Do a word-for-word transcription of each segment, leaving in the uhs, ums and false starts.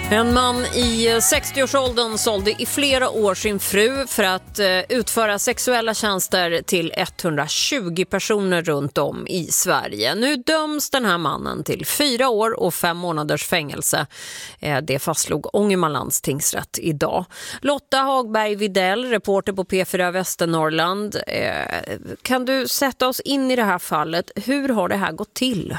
En man i sextioårsåldern sålde i flera år sin fru för att utföra sexuella tjänster till etthundratjugo personer runt om i Sverige. Nu döms den här mannen till fyra år och fem månaders fängelse. Det fastslog Ångermanlands tingsrätt idag. Lotta Hagberg Videll, reporter på P fyra Västernorrland. Kan du sätta oss in i det här fallet? Hur har det här gått till?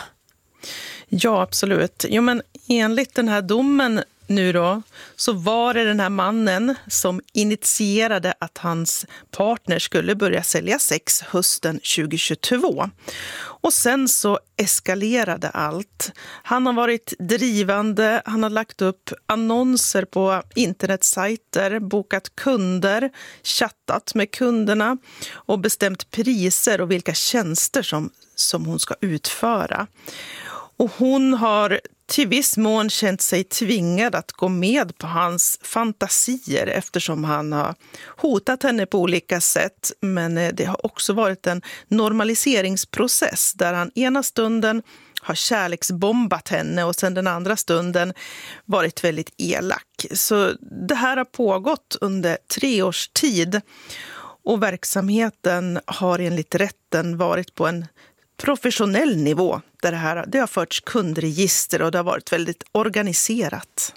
Ja, absolut. Jo, men enligt den här domen nu då, så var det den här mannen som initierade att hans partner skulle börja sälja sex hösten tjugohundratjugotvå. Och sen så eskalerade allt. Han har varit drivande, han har lagt upp annonser på internetsajter, bokat kunder, chattat med kunderna och bestämt priser och vilka tjänster som, som hon ska utföra. Och hon har till viss mån känt sig tvingad att gå med på hans fantasier eftersom han har hotat henne på olika sätt. Men det har också varit en normaliseringsprocess där han ena stunden har kärleksbombat henne och sen den andra stunden varit väldigt elak. Så det här har pågått under tre års tid och verksamheten har enligt rätten varit på en professionell nivå där det här det har förts kundregister och det har varit väldigt organiserat.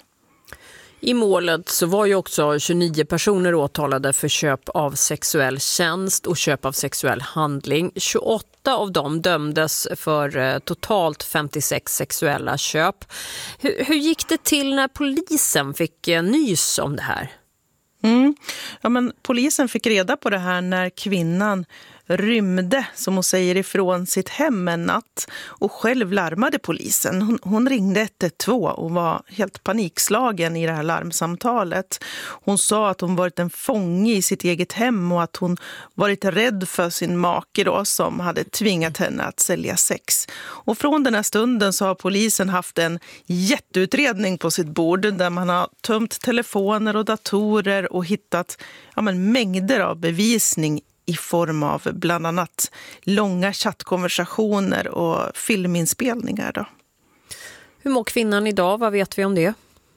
I målet så var ju också tjugonio personer åtalade för köp av sexuell tjänst och köp av sexuell handling. tjugoåtta av dem dömdes för totalt femtiosex sexuella köp. Hur, hur gick det till när polisen fick nys om det här? Mm. Ja, men polisen fick reda på det här när kvinnan rymde, som hon säger, ifrån sitt hem en natt och själv larmade polisen. Hon, hon ringde ett ett två och var helt panikslagen i det här larmsamtalet. Hon sa att hon varit en fånge i sitt eget hem och att hon varit rädd för sin make då, som hade tvingat henne att sälja sex. Och från den här stunden så har polisen haft en jätteutredning på sitt bord där man har tömt telefoner och datorer och hittat ja, men mängder av bevisning i form av bland annat långa chattkonversationer och filminspelningar. Då. Hur mår kvinnan idag? Vad vet vi om det?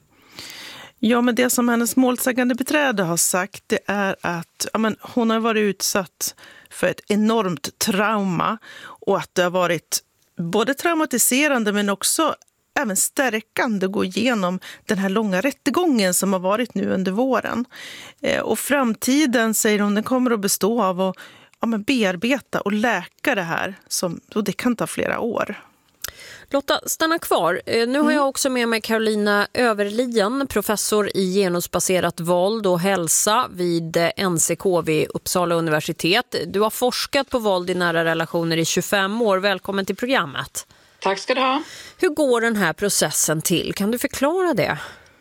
Ja, men det som hennes målsägande beträde har sagt det är att ja, men hon har varit utsatt för ett enormt trauma och att det har varit både traumatiserande men också även stärkande gå igenom den här långa rättegången som har varit nu under våren. Eh, och framtiden, säger hon, den kommer att bestå av att ja, men bearbeta och läka det här. Som, och det kan ta flera år. Lotta, stanna kvar. Nu har jag också med mig Carolina Överlien, professor i genusbaserat våld och hälsa vid N C K vid Uppsala universitet. Du har forskat på våld i nära relationer i tjugofem år. Välkommen till programmet. Tack ska du ha. Hur går den här processen till? Kan du förklara det?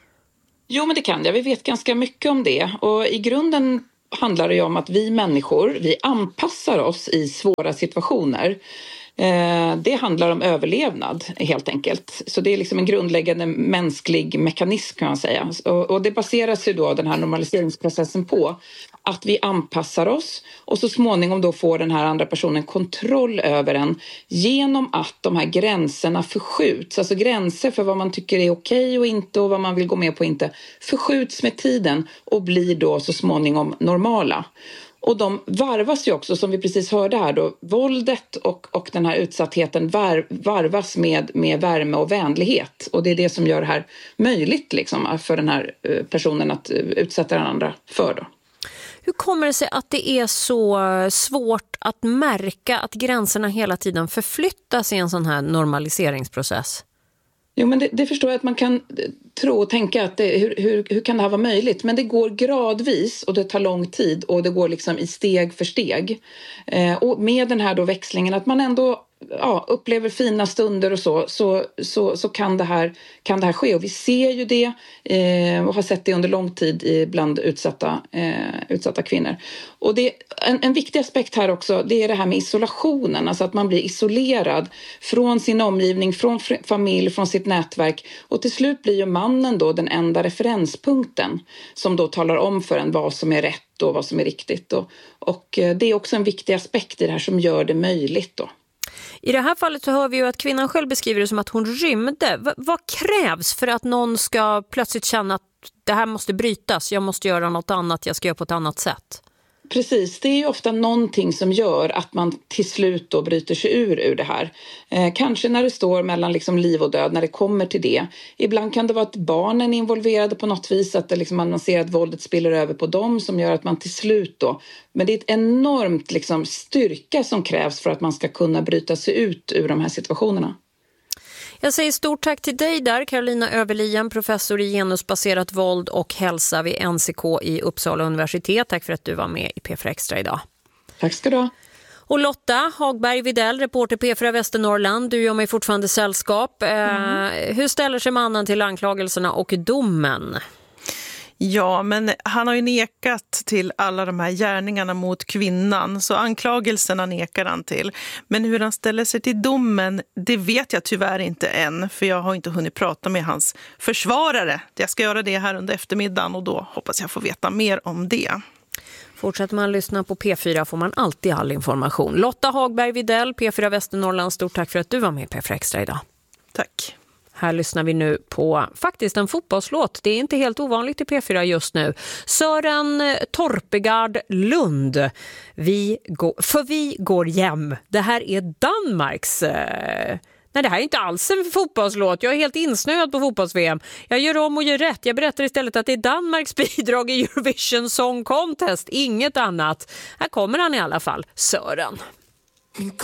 Jo, men det kan jag. Vi vet ganska mycket om det. Och i grunden handlar det ju om att vi människor, vi anpassar oss i svåra situationer. Eh, det handlar om överlevnad helt enkelt. Så det är liksom en grundläggande mänsklig mekanism kan man säga. Och, och det baseras ju då den här normaliseringsprocessen på att vi anpassar oss och så småningom då får den här andra personen kontroll över en genom att de här gränserna förskjuts. Alltså gränser för vad man tycker är okej och inte och vad man vill gå med på och inte förskjuts med tiden och blir då så småningom normala. Och de varvas ju också, som vi precis hörde här då, våldet och, och den här utsattheten var, varvas med, med värme och vänlighet. Och det är det som gör det här möjligt liksom, för den här personen att utsätta den andra för då. Hur kommer det sig att det är så svårt att märka att gränserna hela tiden förflyttas i en sån här normaliseringsprocess? Jo, men det, det förstår jag att man kan tro och tänka att det, hur, hur, hur kan det här vara möjligt? Men det går gradvis och det tar lång tid och det går liksom i steg för steg. Eh, och med den här då växlingen att man ändå ja, upplever fina stunder och så, så, så, så kan, det här, kan det här ske. Och vi ser ju det eh, och har sett det under lång tid bland utsatta, eh, utsatta kvinnor. Och det, en, en viktig aspekt här också, det är det här med isolationen. Alltså att man blir isolerad från sin omgivning, från familj, från sitt nätverk. Och till slut blir ju mannen då den enda referenspunkten som då talar om för en vad som är rätt och vad som är riktigt. Och, och det är också en viktig aspekt i det här som gör det möjligt då. I det här fallet så hör vi ju att kvinnan själv beskriver det som att hon rymde. V- vad krävs för att någon ska plötsligt känna att det här måste brytas, jag måste göra något annat, jag ska göra på ett annat sätt? Precis, det är ju ofta någonting som gör att man till slut då bryter sig ur ur det här. Eh, kanske när det står mellan liksom liv och död, när det kommer till det. Ibland kan det vara att barnen är involverade på något vis, att det liksom, man ser att våldet spiller över på dem som gör att man till slut då. Men det är ett enormt liksom, styrka som krävs för att man ska kunna bryta sig ut ur de här situationerna. Jag säger stort tack till dig där, Carolina Överlien, professor i genusbaserat våld och hälsa vid N C K i Uppsala universitet. Tack för att du var med i P fyra Extra idag. Tack ska du ha. Och Lotta Hagberg Videll, reporter P fyra Västernorrland. Du gör mig fortfarande sällskap. Mm. Eh, hur ställer sig mannen till anklagelserna och domen? Ja, men han har ju nekat till alla de här gärningarna mot kvinnan, så anklagelserna nekar han till. Men hur han ställer sig till domen, det vet jag tyvärr inte än, för jag har inte hunnit prata med hans försvarare. Jag ska göra det här under eftermiddagen och då hoppas jag få veta mer om det. Fortsätter man lyssna på P fyra får man alltid all information. Lotta Hagberg Videll, P fyra Västernorrland, stort tack för att du var med i P fyra Extra idag. Tack. Här lyssnar vi nu på faktiskt en fotbollslåt. Det är inte helt ovanligt i P fyra just nu. Sören Torpegard Lund. Vi går, för vi går hem. Det här är Danmarks... Eh, nej, det här är inte alls en fotbollslåt. Jag är helt insnöad på fotbolls-V M. Jag gör om och gör rätt. Jag berättar istället att det är Danmarks bidrag i Eurovision Song Contest. Inget annat. Här kommer han i alla fall. Sören. Min